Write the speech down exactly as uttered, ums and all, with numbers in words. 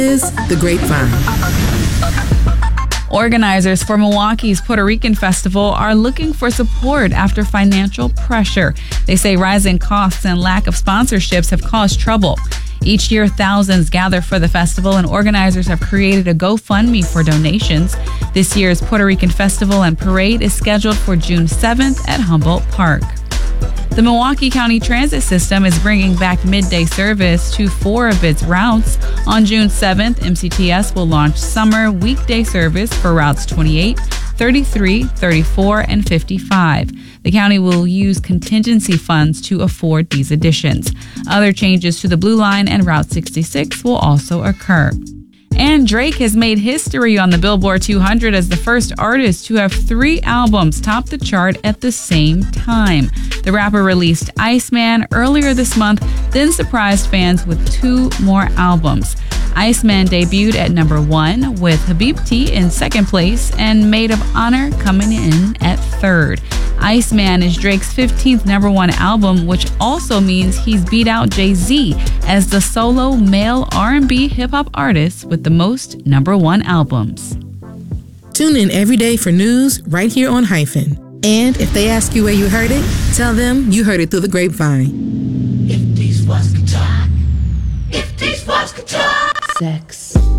is The Grapevine. Organizers for Milwaukee's Puerto Rican Festival are looking for support after financial pressure. They say rising costs and lack of sponsorships have caused trouble. Each year, thousands gather for the festival, and organizers have created a GoFundMe for donations. This year's Puerto Rican Festival and Parade is scheduled for June seventh at Humboldt Park. The Milwaukee County Transit System is bringing back midday service to four of its routes. On June seventh, M C T S will launch summer weekday service for routes twenty-eight, thirty-three, thirty-four, and fifty-five. The county will use contingency funds to afford these additions. Other changes to the Blue Line and Route sixty-six will also occur. And Drake has made history on the Billboard two hundred as the first artist to have three albums top the chart at the same time. The rapper released Iceman earlier this month, then surprised fans with two more albums. Iceman debuted at number one, with Habibti in second place and Maid of Honor coming in at third. Iceman is Drake's fifteenth number one album, which also means he's beat out Jay-Z as the solo male R and B hip-hop artist with the most number one albums. Tune in every day for news right here on Hyphen. And if they ask you where you heard it, tell them you heard it through the grapevine. If these was could talk, if these was could talk. Sex.